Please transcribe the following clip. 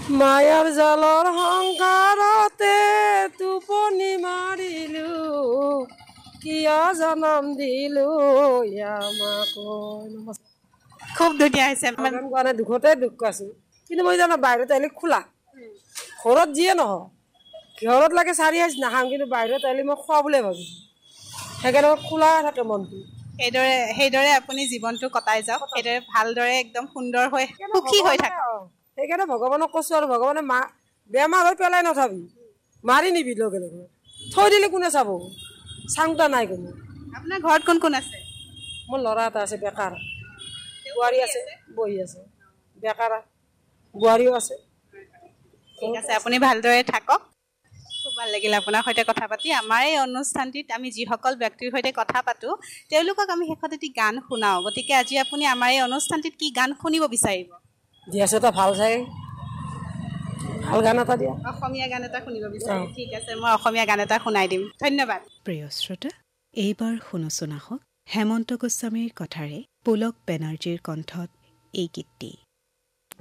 মায়াৰ জালৰ সংসাৰতে টোপনি মাৰিলো কিয় জনম দিলো আমাকো খুব ধুনীয়া হৈছে গান গোৱা নাই দুখতে দুখ আছো কিন্তু মই জানো বাহিৰত আহিলে খোলা ঘৰত যিয়ে নহওক ঘৰত লাগে 4 সাঁজ নাখাম কিন্তু বাহিৰত আহিলে মই খোৱা বুলিয়ে ভাবিছো সেইকাৰণে খোলা থাকে মনটো সেইদৰে আপুনি জীৱনটো কটাই যাওক সেইদৰে ভালদৰে একদম সুন্দৰ হৈ সুখী হৈ থাকক সেইকাৰণে ভগৱানক কৈছো আৰু ভগৱানে বেমাৰ হৈ পেলাই নথাবি মাৰি নিবি লগে লগে থৈ দিলে কোনে চাব চাংটা নাই কোনো আপোনাৰ ঘৰত কোন কোন আছে মোৰ ল'ৰা এটা আছে বেকাৰ বোৱাৰী আছে বহি আছে বেকাৰ বোৱাৰীও আছে ঠিক আছে আপুনি ভালদৰে থাকক খুব ভাল লাগিল আপোনাৰ সৈতে কথা পাতি আমাৰ এই অনুষ্ঠানটিত আমি যিসকল ব্যক্তিৰ সৈতে কথা পাতোঁ তেওঁলোকক আমি শেষত এটি গান শুনাওঁ গতিকে আজি আপুনি আমাৰ এই অনুষ্ঠানটিত কি গান শুনিব বিচাৰিব দি আছে এটা ভাল চাই ভাল গান এটা দিয়া অসমীয়া গান এটা শুনিব বিচাৰিম ঠিক আছে মই অসমীয়া গান এটা শুনাই দিম ধন্যবাদ প্ৰিয় শ্ৰোতা এইবাৰ শুনোচোন আহক হেমন্ত গোস্বামীৰ কথাৰে পুলক বেনাৰ্জীৰ কণ্ঠত এই গীতটি